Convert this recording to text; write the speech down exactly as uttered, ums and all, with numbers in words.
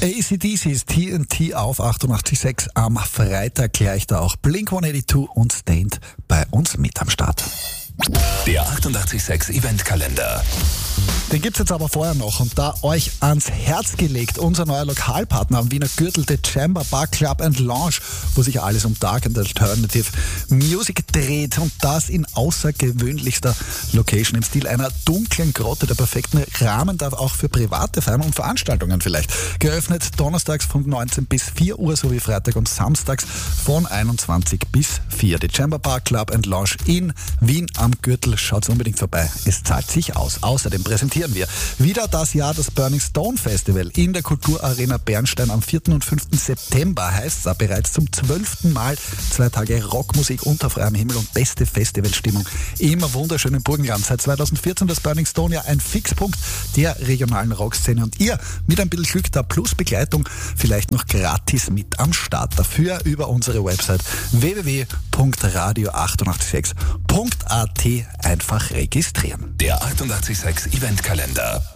A C D C ist T N T auf achtundachtzig Komma sechs. Am Freitag gleich da auch Blink hundertzweiundachtzig und Stained bei uns mit am Start. Der achtundachtzig Komma sechs Eventkalender. Den gibt's jetzt aber vorher noch und da euch ans Herz gelegt, unser neuer Lokalpartner am Wiener Gürtel, The Chamber Bar Club and Lounge, wo sich alles um Dark and Alternative Music dreht und das in außergewöhnlichster Location im Stil einer dunklen Grotte. Der perfekte Rahmen darf auch für private Feiern und Veranstaltungen vielleicht. Geöffnet donnerstags von neunzehn bis vier Uhr sowie Freitag und samstags von einundzwanzig bis vier. The Chamber Bar Club and Lounge in Wien am Gürtel. Schaut unbedingt vorbei. Es zahlt sich aus. Außerdem präsentieren wir wieder das Jahr das Burning Stone Festival in der Kulturarena Bernstein am vierten und fünften September. Heißt es da bereits zum zwölften Mal zwei Tage Rockmusik unter freiem Himmel und beste Festivalstimmung im wunderschönen Burgenland. Seit zweitausendvierzehn das Burning Stone ja ein Fixpunkt der regionalen Rockszene und ihr mit ein bisschen Glück da plus Begleitung vielleicht noch gratis mit am Start. Dafür über unsere Website w w w punkt radio achtundachtzig sechs punkt a t einfach registrieren. Der achtundachtzig Komma sechs Eventkalender.